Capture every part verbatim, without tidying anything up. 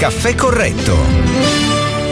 Caffè Corretto.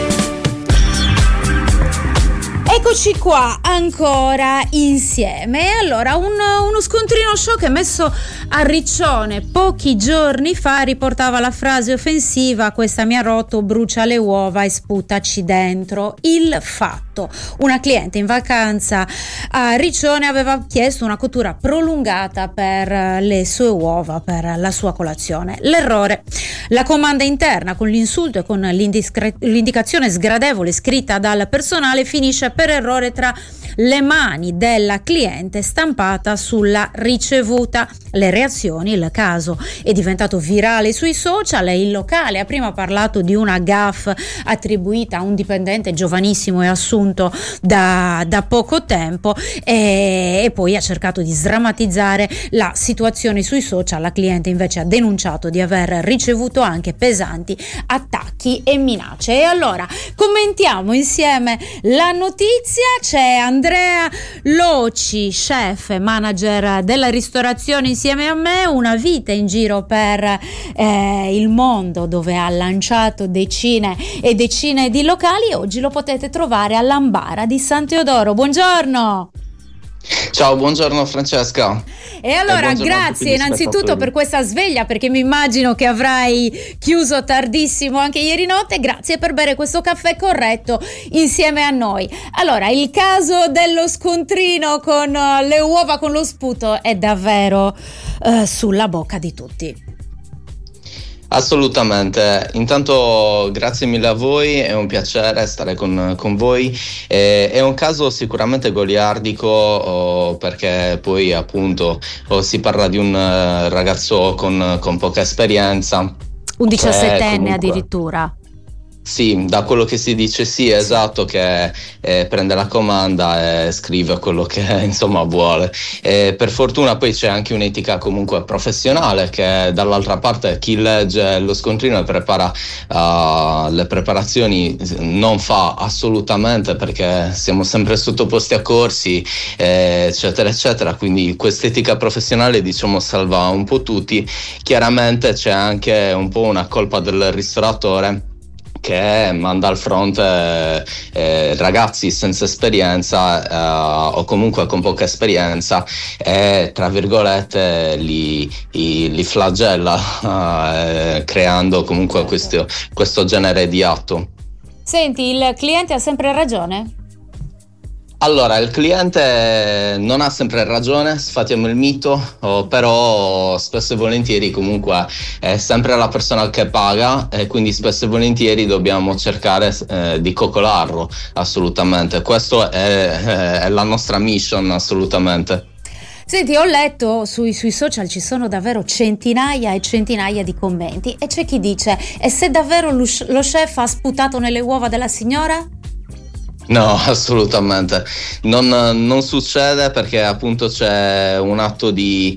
Eccoci qua ancora insieme. Allora, un, uno scontrino show che messo a Riccione pochi giorni fa riportava la frase offensiva: questa mi ha rotto, brucia le uova e sputaci dentro. Il fatto: una cliente in vacanza a Riccione aveva chiesto una cottura prolungata per le sue uova, per la sua colazione. L'errore: la comanda interna con l'insulto e con l'indiscre- l'indicazione sgradevole scritta dal personale finisce per errore tra le mani della cliente, stampata sulla ricevuta. Le reazioni: il caso è diventato virale sui social e il locale ha prima parlato di una gaffe attribuita a un dipendente giovanissimo e assunto da, da poco tempo e, e poi ha cercato di sdrammatizzare la situazione sui social. La cliente invece ha denunciato di aver ricevuto anche pesanti attacchi e minacce. E allora commentiamo insieme la notizia. C'è Andrea Loci, chef e manager della ristorazione insieme a me, una vita in giro per eh, il mondo dove ha lanciato decine e decine di locali. Oggi lo potete trovare all'Ambara di San Teodoro. Buongiorno. Ciao, buongiorno Francesca. E allora, e grazie innanzitutto per questa sveglia, perché mi immagino che avrai chiuso tardissimo anche ieri notte. Grazie per bere questo caffè corretto insieme a noi. Allora, il caso dello scontrino con le uova con lo sputo è davvero uh, sulla bocca di tutti. Assolutamente, intanto grazie mille a voi, è un piacere stare con, con voi. Eh, è un caso sicuramente goliardico, oh, perché poi appunto oh, si parla di un uh, ragazzo con, con poca esperienza, un diciassettenne comunque, addirittura. Sì, da quello che si dice sì, esatto, che eh, prende la comanda e scrive quello che insomma vuole. E per fortuna poi c'è anche un'etica comunque professionale, che dall'altra parte chi legge lo scontrino e prepara uh, le preparazioni non fa assolutamente, perché siamo sempre sottoposti a corsi eh, eccetera eccetera, quindi quest'etica professionale diciamo salva un po' tutti. Chiaramente c'è anche un po' una colpa del ristoratore, che manda al fronte eh, ragazzi senza esperienza eh, o comunque con poca esperienza e tra virgolette li, li, li flagella eh, creando comunque questo, questo genere di atto. Senti, il cliente ha sempre ragione? Allora, il cliente non ha sempre ragione, sfatiamo il mito, oh, però spesso e volentieri comunque è sempre la persona che paga e quindi spesso e volentieri dobbiamo cercare eh, di coccolarlo, assolutamente. Questo è, è la nostra mission, assolutamente. Senti, ho letto sui, sui social, ci sono davvero centinaia e centinaia di commenti e c'è chi dice: e se davvero lo, lo chef ha sputato nelle uova della signora? No, assolutamente non, non succede, perché appunto c'è un atto di,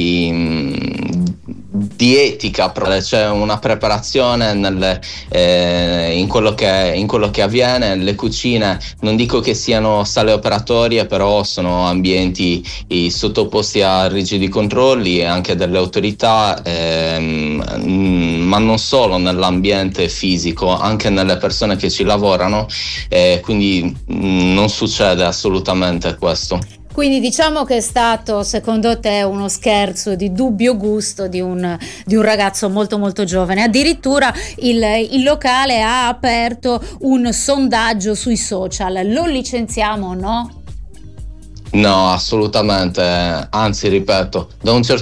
di, di etica, c'è una preparazione nelle, eh, in, quello che, in quello che avviene. Le cucine non dico che siano sale operatorie, però sono ambienti i, sottoposti a rigidi controlli anche delle autorità, ehm, ma non solo nell'ambiente fisico, anche nelle persone che ci lavorano, eh, quindi non succede assolutamente questo. Quindi diciamo che è stato, secondo te, uno scherzo di dubbio gusto di un, di un ragazzo molto molto giovane. Addirittura il, il locale ha aperto un sondaggio sui social: lo licenziamo o no? No, assolutamente, anzi ripeto, da un certo